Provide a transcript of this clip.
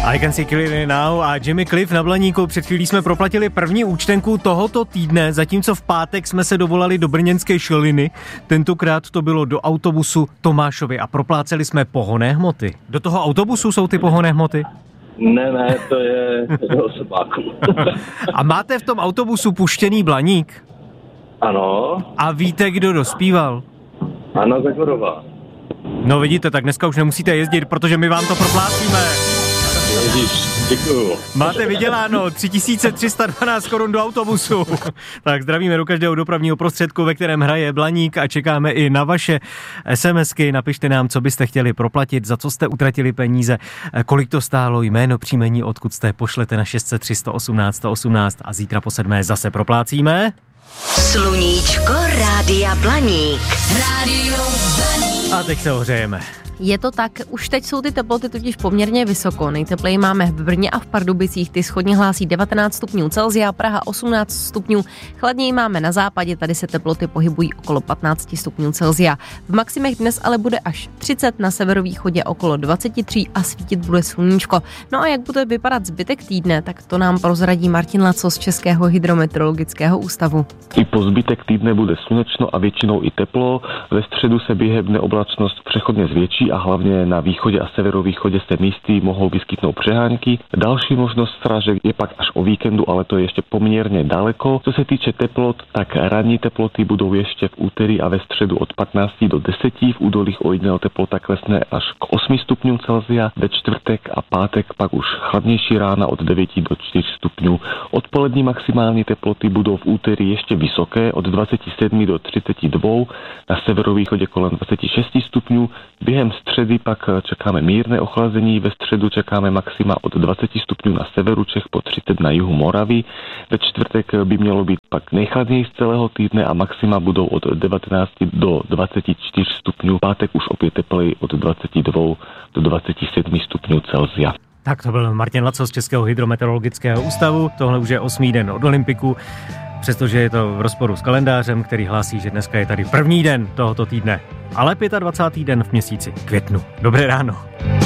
I Can See Clearly Now a Jimmy Cliff na Blaníku. Před chvílí jsme proplatili první účtenku tohoto týdne, zatímco v pátek jsme se dovolali do brněnské Šeliny. Tentokrát to bylo do autobusu Tomášovy a propláceli jsme pohonné hmoty. Do toho autobusu jsou ty pohonné hmoty? Ne, to je do osobáku. A máte v tom autobusu puštěný Blaník? Ano. A víte, kdo dospíval? Anna Zagorová. No vidíte, tak dneska už nemusíte jezdit, protože my vám to proplácíme. Ježíš, děkuju. Máte vyděláno 3312 korun do autobusu. Tak zdravíme do každého dopravního prostředku, ve kterém hraje Blaník a čekáme i na vaše SMSky. Napište nám, co byste chtěli proplatit, za co jste utratili peníze, kolik to stálo, jméno, příjmení, odkud jste, pošlete na 603 118 118 a zítra po 7 zase proplácíme. Sluníčko Rádia Blaník. Rádio Blaník. A teď se ohřejeme. Je to tak, už teď jsou ty teploty totiž poměrně vysoko. Nejtepleji máme v Brně a v Pardubicích, ty shodně hlásí 19 stupňů Celsia, Praha 18 stupňů, chladněji máme na západě, tady se teploty pohybují okolo 15 stupňů Celsia. V maximech dnes ale bude až 30, na severovýchodě okolo 23 a svítit bude sluníčko. No a jak bude vypadat zbytek týdne, tak to nám prozradí Martin Laco z Českého hydrometeorologického ústavu. I po zbytek týdne bude slunečno a většinou i teplo, ve středu se během dne oblačnost přechodně zvětší a hlavně na východě a severovýchodě se místy mohou vyskytnout přehánky. Další možnost srážek je pak až o víkendu, ale to je ještě poměrně daleko. Co se týče teplot, tak ranní teploty budou ještě v úterý a ve středu od 15 do 10, v údolích ojediněle teplota klesne až k 8 stupňům Celsia, ve čtvrtek a pátek pak už chladnější rána od 9 do 4 stupňů. Odpolední maximální teploty budou v úterý ještě vysoké, od 27 do 32, na severovýchodě kolem 26 stupňů. Během středy pak čekáme mírné ochlazení, ve středu čekáme maxima od 20 stupňů na severu Čech po 30 na jihu Moravy. Ve čtvrtek by mělo být pak nejchladněji z celého týdne a maxima budou od 19 do 24 stupňů. Pátek už opět tepleji od 22 do 27 stupňů Celsia. Tak to byl Martin Laco z Českého hydrometeorologického ústavu. Tohle už je 8. den od Olympiku, přestože je to v rozporu s kalendářem, který hlásí, že dneska je tady první den tohoto týdne, ale 25. den v měsíci květnu. Dobré ráno.